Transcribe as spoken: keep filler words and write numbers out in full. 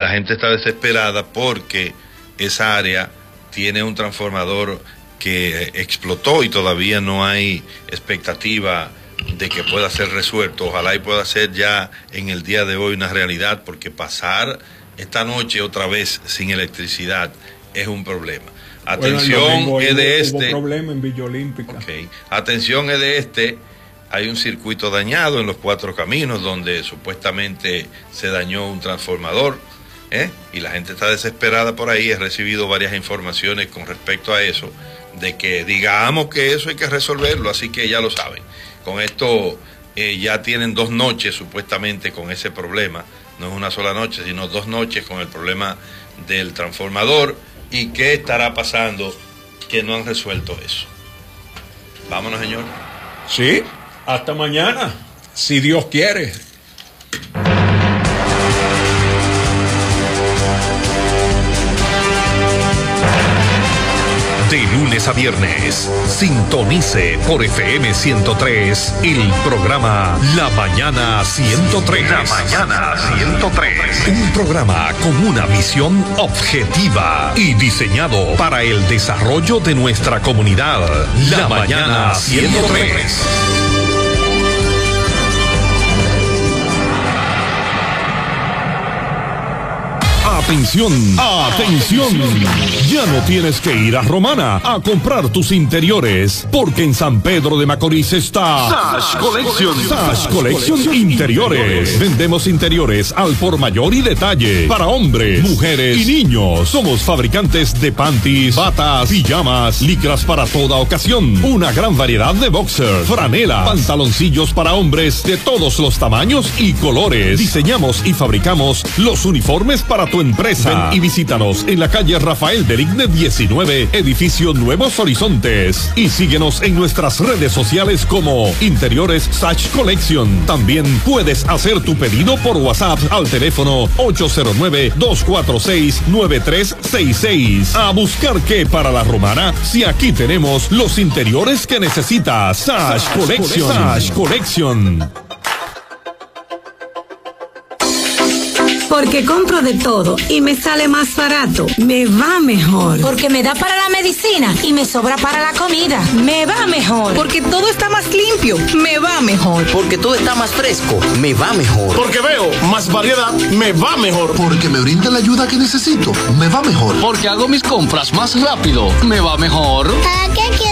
la gente está desesperada porque esa área tiene un transformador que explotó y todavía no hay expectativa de que pueda ser resuelto. Ojalá y pueda ser ya en el día de hoy una realidad, porque pasar esta noche otra vez sin electricidad es un problema. Atención, bueno, domingo, es de hubo, este. Hubo problema en Villa Olímpica. Okay. Atención, es de este. Hay un circuito dañado en los Cuatro Caminos donde supuestamente se dañó un transformador, ¿eh? Y la gente está desesperada por ahí. He recibido varias informaciones con respecto a eso, de que digamos que eso hay que resolverlo, así que ya lo saben. Con esto eh, ya tienen dos noches supuestamente con ese problema. No es una sola noche, sino dos noches con el problema del transformador. ¿Y qué estará pasando que no han resuelto eso? Vámonos, señor. Sí, hasta mañana, si Dios quiere. De lunes a viernes, sintonice por F M ciento tres el programa La Mañana ciento tres. La Mañana ciento tres. Un programa con una visión objetiva y diseñado para el desarrollo de nuestra comunidad. La, La Mañana ciento tres. Atención, atención. Ya no tienes que ir a Romana a comprar tus interiores, porque en San Pedro de Macorís está Sash Collection. Sash Collection Interiores. Vendemos interiores al por mayor y detalle para hombres, mujeres y niños. Somos fabricantes de panties, batas, pijamas, licras para toda ocasión. Una gran variedad de boxers, franelas, pantaloncillos para hombres de todos los tamaños y colores. Diseñamos y fabricamos los uniformes para tu empresa. Ven y visítanos en la calle Rafael Deligne diecinueve, edificio Nuevos Horizontes. Y síguenos en nuestras redes sociales como Interiores Sash Collection. También puedes hacer tu pedido por WhatsApp al teléfono ocho cero nueve, dos cuatro seis, nueve tres seis seis. A buscar qué para la Romana, si aquí tenemos los interiores que necesitas. Sash, Sash Collection. Sash Collection. Porque compro de todo y me sale más barato. Me va mejor. Porque me da para la medicina y me sobra para la comida. Me va mejor. Porque todo está más limpio. Me va mejor. Porque todo está más fresco. Me va mejor. Porque veo más variedad. Me va mejor. Porque me brinda la ayuda que necesito. Me va mejor. Porque hago mis compras más rápido. Me va mejor. ¿Para qué